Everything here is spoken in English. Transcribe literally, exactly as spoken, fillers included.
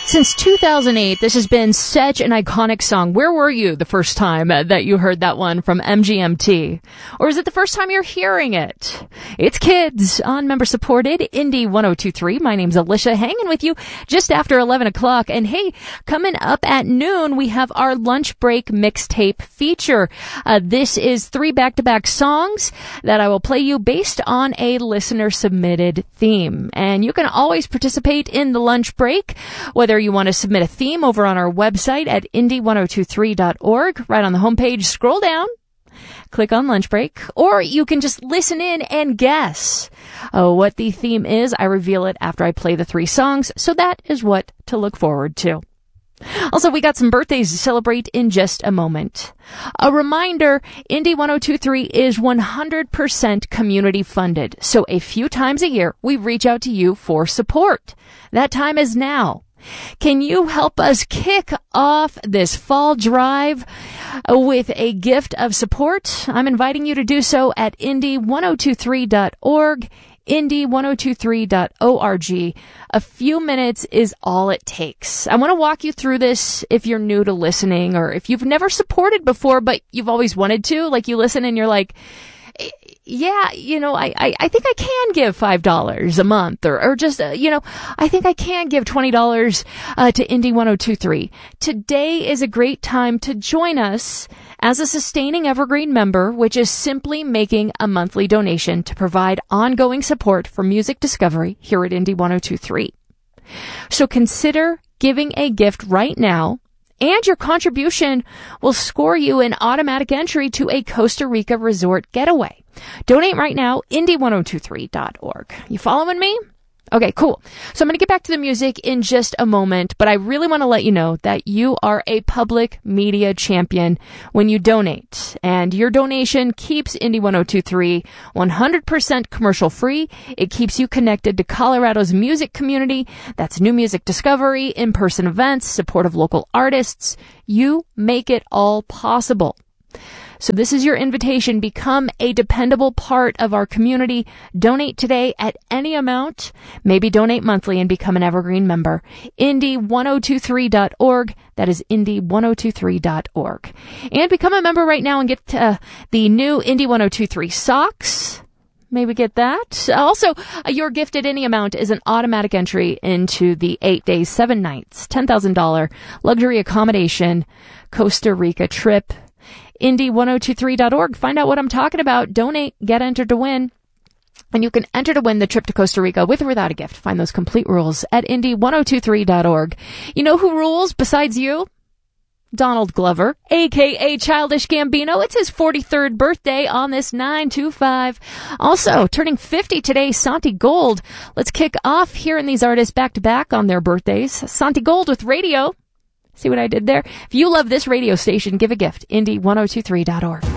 Since two thousand eight, this has been such an iconic song. Where were you the first time that you heard that one from M G M T? Or is it the first time you're hearing it? It's Kids on member-supported Indie one oh two three. My name's Alicia, hanging with you just after eleven o'clock. And hey, coming up at noon, we have our lunch break mixtape feature. Uh, this is three back-to-back songs that I will play you based on a listener-submitted theme. And you can always participate in the lunch break, whether you want to submit a theme over on our website at indie one oh two three dot org. Right on the homepage, scroll down, click on lunch break, or you can just listen in and guess uh, what the theme is. I reveal it after I play the three songs, so that is what to look forward to. Also, we got some birthdays to celebrate in just a moment. A reminder, Indie one oh two three is one hundred percent community funded, so a few times a year we reach out to you for support. That time is now. Can you help us kick off this fall drive with a gift of support? I'm inviting you to do so at indie one oh two three dot org, indie one oh two three dot org. A few minutes is all it takes. I want to walk you through this if you're new to listening, or if you've never supported before but you've always wanted to. Like, you listen and you're like, yeah, you know, I, I, I think I can give five dollars a month, or, or just, uh, you know, I think I can give twenty dollars uh, to Indie one oh two three. Today is a great time to join us as a sustaining Evergreen member, which is simply making a monthly donation to provide ongoing support for music discovery here at Indie one oh two three. So consider giving a gift right now, and your contribution will score you an automatic entry to a Costa Rica resort getaway. Donate right now, indie one oh two three dot org. You following me? Okay, cool. So I'm going to get back to the music in just a moment, but I really want to let you know that you are a public media champion when you donate. And your donation keeps Indie one oh two three one hundred percent commercial free. It keeps you connected to Colorado's music community. That's new music discovery, in-person events, support of local artists. You make it all possible. So this is your invitation. Become a dependable part of our community. Donate today at any amount. Maybe donate monthly and become an Evergreen member. indie one oh two three dot org. That is indie one oh two three dot org. And become a member right now and get uh, the new Indie one oh two three socks. Maybe get that. Also, uh, your gift at any amount is an automatic entry into the eight days, seven nights, ten thousand dollars luxury accommodation Costa Rica trip. indie one oh two three dot org. Find out what I'm talking about. Donate, get entered to win. And you can enter to win the trip to Costa Rica with or without a gift. Find those complete rules at indie one oh two three dot org. You know who rules besides you? Donald Glover, a k a. Childish Gambino. It's his forty-third birthday on this nine two five. Also, turning fifty today, Santi Gold. Let's kick off hearing these artists back-to-back on their birthdays. Santi Gold with Radio. See what I did there? If you love this radio station, give a gift. indie one oh two three dot org.